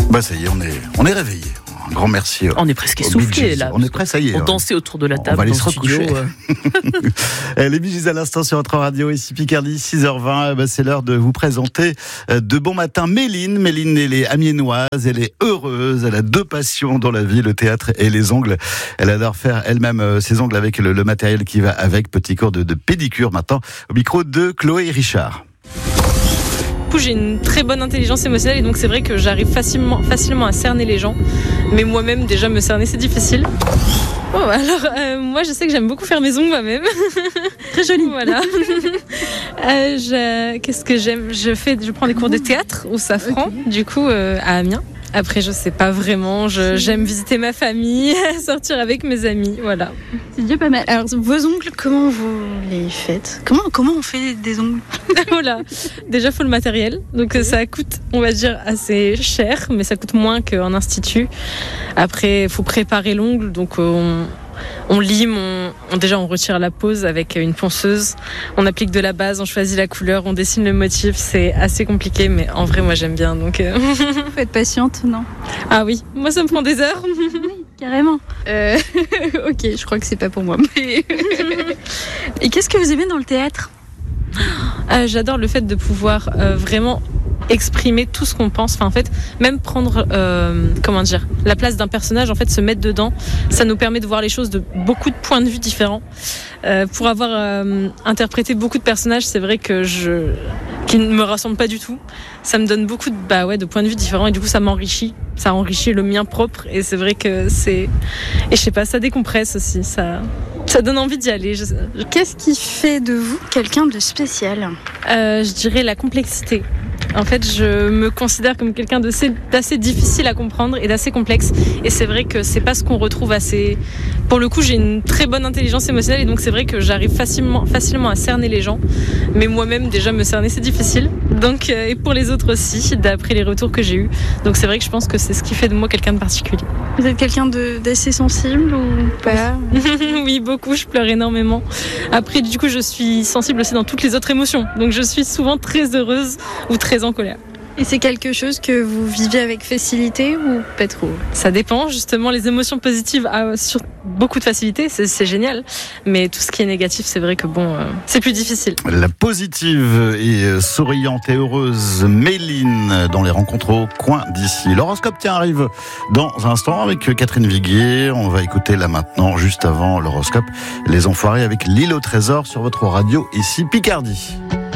Bah ça y est, on est réveillés. Un grand merci. On est presque essoufflés là. On est prêts, ça y est. On dansait autour de la table. On va aller dans se le studio. recoucher. Les Bee Gees à l'instant sur votre radio, ici Picardie, 6h20. C'est l'heure de vous présenter de bon matin Méline. Méline, elle est amiénoise, elle est heureuse, elle a deux passions dans la vie, le théâtre et les ongles. Elle adore faire elle-même ses ongles avec le matériel qui va avec. Petit cours de pédicure maintenant au micro de Chloé Richard. J'ai une très bonne intelligence émotionnelle et donc c'est vrai que j'arrive facilement à cerner les gens, mais moi-même déjà me cerner c'est difficile. Oh, alors moi je sais que j'aime beaucoup faire mes ongles moi-même. Très joli. Voilà. Qu'est-ce que j'aime ? Je prends des cours de théâtre au Safran, okay. Du coup à Amiens. Après, je sais pas vraiment. J'aime visiter ma famille, sortir avec mes amis, voilà. C'est déjà pas mal. Alors, vos ongles, comment vous les faites ? Comment on fait des ongles ? Voilà. Déjà, faut le matériel. Donc, ça coûte, on va dire, assez cher, mais ça coûte moins qu'en institut. Après, faut préparer l'ongle. Donc, on lime, déjà on retire la pose avec une ponceuse, on applique de la base, on choisit la couleur, on dessine le motif, c'est assez compliqué mais en vrai moi j'aime bien donc. Faut être patiente, non ? Ah oui, moi ça me prend des heures. Oui, carrément. Ok, je crois que c'est pas pour moi. Mais... Et qu'est-ce que vous aimez dans le théâtre ? J'adore le fait de pouvoir vraiment exprimer tout ce qu'on pense, enfin en fait même prendre la place d'un personnage, en fait se mettre dedans, ça nous permet de voir les choses de beaucoup de points de vue différents. Pour avoir interprété beaucoup de personnages, c'est vrai que qui ne me ressemblent pas du tout, ça me donne beaucoup de points de vue différents et du coup ça m'enrichit, ça enrichit le mien propre et c'est vrai que et je sais pas, ça décompresse aussi, ça donne envie d'y aller. Qu'est-ce qui fait de vous quelqu'un de spécial ? Je dirais la complexité. En fait, je me considère comme quelqu'un d'assez difficile à comprendre et d'assez complexe. Et c'est vrai que c'est pas ce qu'on retrouve assez... Pour le coup, j'ai une très bonne intelligence émotionnelle et donc c'est vrai que j'arrive facilement à cerner les gens. Mais moi-même, déjà, me cerner, c'est difficile. Donc, et pour les autres aussi, d'après les retours que j'ai eus. Donc c'est vrai que je pense que c'est ce qui fait de moi quelqu'un de particulier. Vous êtes quelqu'un d'assez sensible ou pas ? Oui, beaucoup. Je pleure énormément. Après, du coup, je suis sensible aussi dans toutes les autres émotions. Donc je suis souvent très heureuse ou très en colère. Et c'est quelque chose que vous vivez avec facilité ou pas trop ? Ça dépend, justement, les émotions positives sur beaucoup de facilité, c'est génial. Mais tout ce qui est négatif, c'est vrai que c'est plus difficile. La positive et souriante et heureuse Méline dans les rencontres au coin d'ici. L'horoscope arrive dans un instant avec Catherine Viguier. On va écouter là maintenant, juste avant l'horoscope, Les Enfoirés avec l'île au trésor sur votre radio ici Picardie.